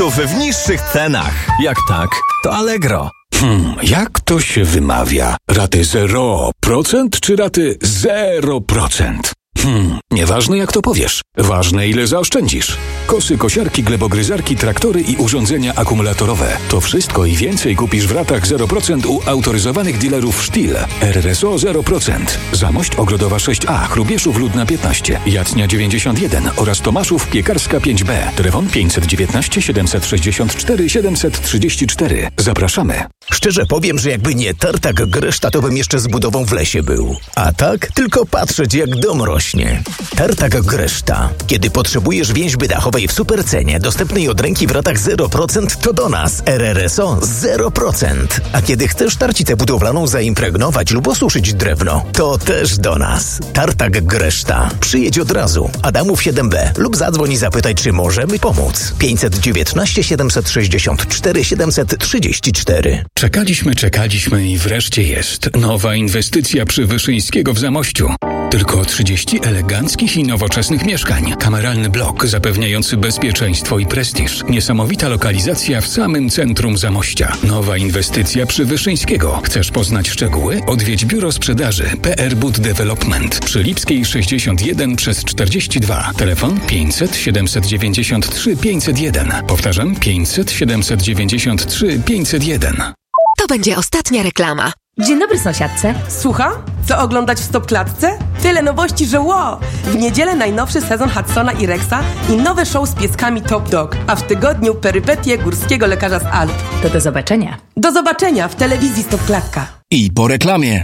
produktów w niższych cenach. Jak tak, to Allegro. Jak to się wymawia? Raty 0% czy raty 0%? Nieważne jak to powiesz. Ważne ile zaoszczędzisz. Kosy, kosiarki, glebogryzarki, traktory i urządzenia akumulatorowe. To wszystko i więcej kupisz w ratach 0% u autoryzowanych dealerów Stihl. RRSO 0%. Zamość Ogrodowa 6A, Hrubieszów Ludna 15, Jacnia 91 oraz Tomaszów Piekarska 5B. Telefon 519 764 734. Zapraszamy. Szczerze powiem, że jakby nie tartak Greszta, to bym jeszcze z budową w lesie był. A tak tylko patrzeć jak dom rośnie. Tartak Greszta. Kiedy potrzebujesz więźby dachowej w supercenie, dostępnej od ręki w ratach 0%, to do nas. RRSO 0%. A kiedy chcesz tarcicę budowlaną zaimpregnować lub osuszyć drewno, to też do nas. Tartak Greszta. Przyjedź od razu. Adamów 7B lub zadzwoń i zapytaj, czy możemy pomóc. 519 764 734. Czekaliśmy i wreszcie jest. Nowa inwestycja przy Wyszyńskiego w Zamościu. Tylko 30 eleganckich i nowoczesnych mieszkań. Kameralny blok zapewniający bezpieczeństwo i prestiż. Niesamowita lokalizacja w samym centrum Zamościa. Nowa inwestycja przy Wyszyńskiego. Chcesz poznać szczegóły? Odwiedź biuro sprzedaży PR Bud Development przy Lipskiej 61 przez 42. Telefon 500 793 501. Powtarzam 500 793 501. To będzie ostatnia reklama. Dzień dobry, sąsiadce. Słucham? Co oglądać w Stopklatce? Tyle nowości, że wow! W niedzielę najnowszy sezon Hudsona i Rexa i nowe show z pieskami Top Dog, a w tygodniu perypetie górskiego lekarza z Alp. To do zobaczenia. Do zobaczenia w telewizji Stopklatka. I po reklamie.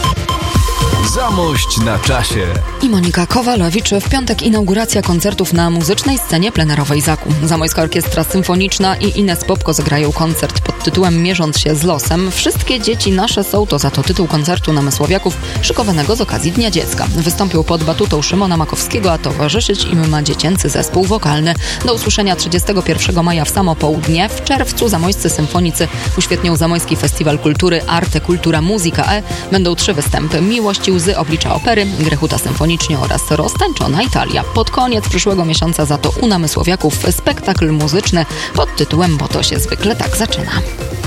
Zamość na czasie. I Monika Kowalewicz. W piątek inauguracja koncertów na muzycznej scenie plenerowej ZAK-u. Zamojska Orkiestra Symfoniczna i Ines Popko zagrają koncert pod tytułem Mierząc się z losem. Wszystkie dzieci nasze są, to za to tytuł koncertu namysłowiaków szykowanego z okazji Dnia Dziecka. Wystąpił pod batutą Szymona Makowskiego, a towarzyszyć im ma dziecięcy zespół wokalny. Do usłyszenia 31 maja w samo południe. W czerwcu zamojscy symfonicy uświetnią Zamojski Festiwal Kultury Arte Kultura Muzyka E. Będą 3 występy: Miłości, Łzy, Oblicza Opery, Grechuta Symfonicznie oraz Roztańczona Italia. Pod koniec przyszłego miesiąca za to u namysłowiaków spektakl muzyczny pod tytułem Bo to się zwykle tak zaczyna.